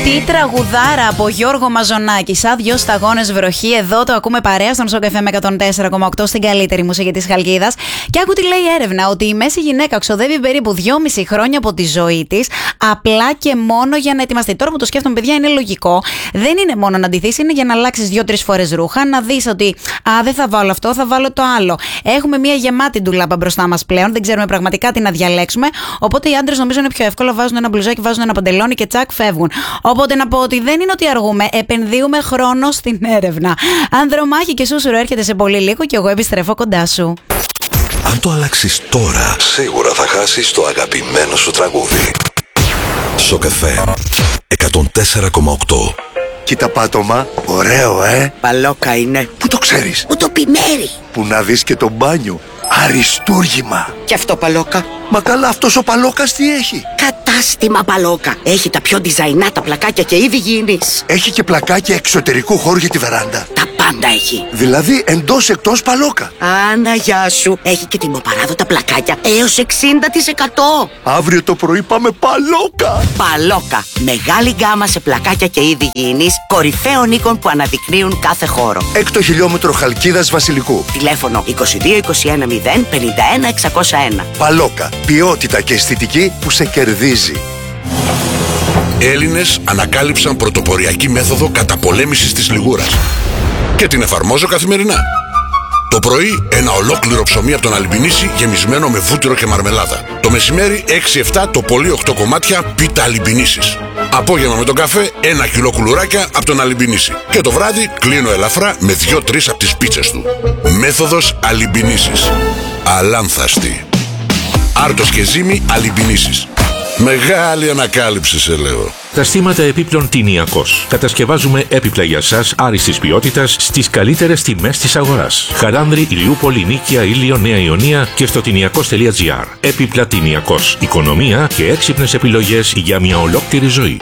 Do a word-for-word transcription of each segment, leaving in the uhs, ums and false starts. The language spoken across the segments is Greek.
Τι τραγουδάρα από Γιώργο Μαζονάκη. Σαν δυο σταγόνες βροχή. Εδώ το ακούμε παρέα στον Σοκ εφ εμ εκατόν τέσσερα κόμμα οκτώ στην καλύτερη μουσική της Χαλκίδας. Και άκου τι λέει η έρευνα: ότι η μέση γυναίκα ξοδεύει περίπου δυόμιση χρόνια από τη ζωή της απλά και μόνο για να ετοιμαστεί. Τώρα που το σκέφτομαι, παιδιά, είναι λογικό. Δεν είναι μόνο να ντυθείς, είναι για να αλλάξεις δύο-τρεις φορές ρούχα, να δεις ότι α, δεν θα βάλω αυτό, θα βάλω το άλλο. Έχουμε μια γεμάτη ντουλάπα μπροστά μας πλέον. Δεν ξέρουμε πραγματικά τι να διαλέξουμε. Οπότε οι άντρες νομίζω είναι πιο εύκολο. Βάζουν ένα μπλουζάκι, βάζουν ένα παντελόνι και τσακ, φεύγουν. Οπότε να πω ότι δεν είναι ότι αργούμε, επενδύουμε χρόνο στην έρευνα. Ανδρομάχη και Σούσουρο έρχεται σε πολύ λίγο και εγώ επιστρέφω κοντά σου. Αν το αλλάξεις τώρα, σίγουρα θα χάσεις το αγαπημένο σου τραγούδι. Σοκ εφ εμ εκατόν τέσσερα κόμμα οκτώ. Κοίτα πάτωμα, ωραίο ε. Παλόκα είναι. Πού το ξέρεις? Μου το πιμέρι. Που να δεις και το μπάνιο. Αριστούργημα. Και αυτό Παλόκα. Μα καλά, αυτός ο Παλόκας τι έχει? Κατάστημα Παλόκα. Έχει τα πιο design τα πλακάκια και είδη γήινης. Έχει και πλακάκια εξωτερικού χώρου για τη βεράντα. Τα πάντα έχει. Δηλαδή εντός εκτός Παλόκα. Άνα, γεια σου. Έχει και τιμοπαράδοτα πλακάκια έως εξήντα τοις εκατό. Αύριο το πρωί πάμε Παλόκα. Παλόκα. Μεγάλη γκάμα σε πλακάκια και είδη γήινης, κορυφαίων οίκων που αναδεικνύουν κάθε χώρο. Έκτο χιλιόμετρο Χαλκίδας Βασιλικού. Τηλέφωνο είκοσι δύο είκοσι ένα μηδέν πενήντα ένα εξακόσια ένα. Παλόκα. Ποιότητα και αισθητική που σε κερδίζει. Έλληνες ανακάλυψαν πρωτοποριακή μέθοδο καταπολέμησης της λιγούρας και την εφαρμόζω καθημερινά. Το πρωί ένα ολόκληρο ψωμί από τον Αλιμπινίση γεμισμένο με βούτυρο και μαρμελάδα. Το μεσημέρι έξι εφτά το πολύ οκτώ κομμάτια πίτα Αλιμπινίσης. Απόγευμα με τον καφέ ένα κιλό κουλουράκια από τον Αλιμπινίση. Και το βράδυ κλείνω ελαφρά με δύο τρεις από τις πίτσες του. Μέθοδος Αλιμπινίσης. Αλάνθαστη. Άρτος και ζύμη Αλιμπινίσης. Μεγάλη ανακάλυψη σε λέω. Καταστήματα επίπλων Τινιακός. Κατασκευάζουμε έπιπλα για σας άριστης ποιότητας στις καλύτερες τιμές της αγοράς. Χαράνδρη, Ηλιούπολη, Νίκαια, Ήλιο, Νέα Ιωνία και στο τινιακός τελεία τζι άρ. Έπιπλα Τινιακός. Οικονομία και έξυπνες επιλογές για μια ολόκληρη ζωή.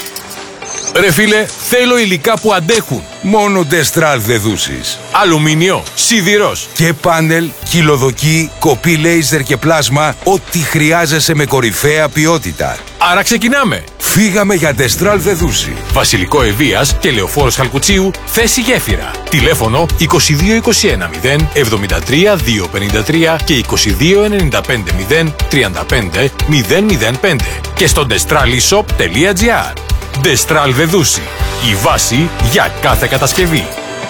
Ρε φίλε, θέλω υλικά που αντέχουν. Μόνο Destral δεδούσεις. Αλουμίνιο, σιδηρός και πάνελ, κυλοδοκή, κοπή λέιζερ και πλάσμα. Ό,τι χρειάζεσαι με κορυφαία ποιότητα. Άρα ξεκινάμε. Φύγαμε για Destral δεδούση. Βασιλικό Ευβοίας και Λεωφόρος Χαλκουτσίου, θέση γέφυρα. Τηλέφωνο είκοσι δύο είκοσι ένα μηδέν εβδομήντα τρία διακόσια πενήντα τρία και είκοσι δύο ενενήντα πέντε μηδέν τριάντα πέντε μηδέν μηδέν πέντε και στο destralishop τελεία τζι άρ. Destral Δεδούση. Η βάση για κάθε κατασκευή.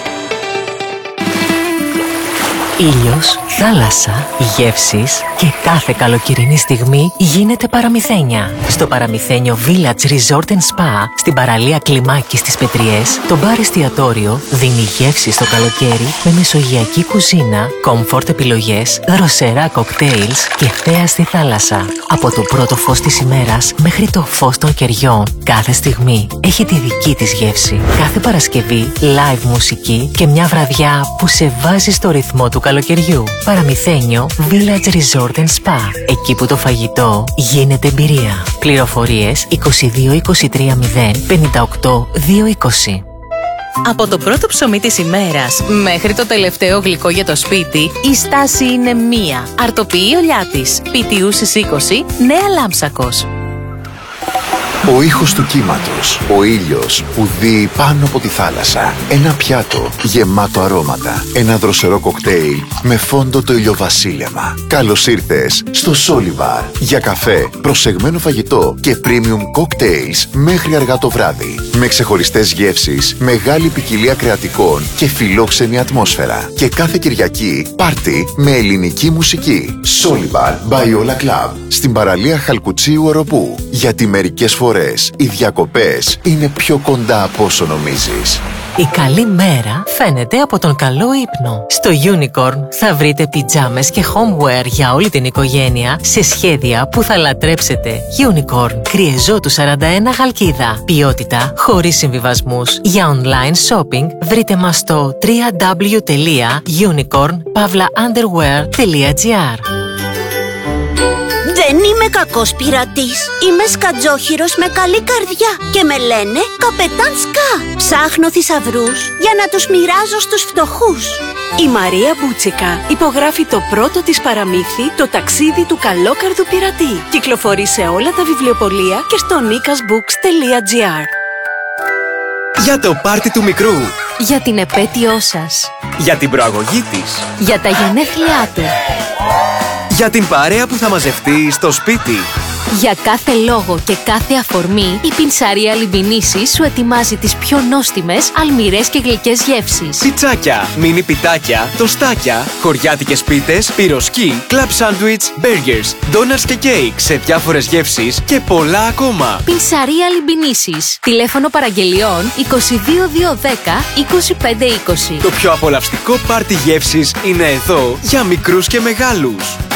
Ήλιος, θάλασσα, γεύσεις και κάθε καλοκαιρινή στιγμή γίνεται παραμυθένια. Στο Παραμυθένιο Village Resort and Spa, στην παραλία Κλιμάκη στις Πετριές, το μπαρ εστιατόριο δίνει γεύση στο καλοκαίρι με μεσογειακή κουζίνα, comfort επιλογές, δροσερά κοκτέιλς και θέα στη θάλασσα. Από το πρώτο φως της ημέρας μέχρι το φως των κεριών, κάθε στιγμή έχει τη δική της γεύση. Κάθε Παρασκευή live μουσική και μια βραδιά που σε βάζει στο ρυθμό του καλοκαιριού. Παραμυθένιο Village Resort and Spa. Εκεί που το φαγητό γίνεται εμπειρία. Πληροφορίες είκοσι δύο είκοσι τρία μηδέν πενήντα οκτώ διακόσια είκοσι. Από το πρώτο ψωμί της ημέρας μέχρι το τελευταίο γλυκό για το σπίτι, η στάση είναι μία. Αρτοποιεί ο Λιάτης. Πιτιούσης είκοσι, Νέα Λάμψακος. Ο ήχος του κύματος, ο ήλιος που δει πάνω από τη θάλασσα, ένα πιάτο γεμάτο αρώματα, ένα δροσερό κοκτέιλ με φόντο το ηλιοβασίλεμα. Καλώς ήρθες στο Σόλιβαρ για καφέ, προσεγμένο φαγητό και premium cocktails μέχρι αργά το βράδυ. Με ξεχωριστές γεύσεις, μεγάλη ποικιλία κρεατικών και φιλόξενη ατμόσφαιρα. Και κάθε Κυριακή πάρτι με ελληνική μουσική. Σόλιβαρ by Ola Club στην παραλία Χαλκουτσίου Οροπού. Γιατί μερικές φορές οι διακοπές είναι πιο κοντά από όσο νομίζεις. Η καλή μέρα φαίνεται από τον καλό ύπνο. Στο Unicorn θα βρείτε πιτζάμες και homeware για όλη την οικογένεια σε σχέδια που θα λατρέψετε. Unicorn, Κριεζό του σαράντα ένα Χαλκίδα. Ποιότητα χωρίς συμβιβασμούς. Για online shopping βρείτε μας στο double-u double-u double-u τελεία unicorn pavla underwear τελεία τζι άρ. Δεν είμαι κακός πειρατής. Είμαι σκατζόχυρος με καλή καρδιά και με λένε Καπετάν Σκά. Ψάχνω θησαυρούς για να τους μοιράζω στους φτωχούς. Η Μαρία Μπούτσικα υπογράφει το πρώτο της παραμύθι, το ταξίδι του καλόκαρδου πειρατή. Κυκλοφορεί σε όλα τα βιβλιοπωλεία και στο nikas books τελεία τζι άρ. Για το πάρτι του μικρού. Για την επέτειό σας. Για την προαγωγή της. Για τα γενέθλιά του. Για την παρέα που θα μαζευτεί στο σπίτι. Για κάθε λόγο και κάθε αφορμή, η πινσαρία Λιμπινίσης σου ετοιμάζει τις πιο νόστιμες, αλμυρές και γλυκές γεύσεις. Πιτσάκια, μίνι πιτάκια, τοστάκια, χωριάτικες πίτες, πυροσκή, κλαμπ σάντουιτς, μπέργκερς, ντόνατς και κέικ σε διάφορες γεύσεις και πολλά ακόμα. Πινσαρία Λιμπινίσης. Τηλέφωνο παραγγελιών είκοσι δύο διακόσια δέκα είκοσι πέντε είκοσι. Το πιο απολαυστικό πάρτι γεύσης είναι εδώ για μικρούς και μεγάλους.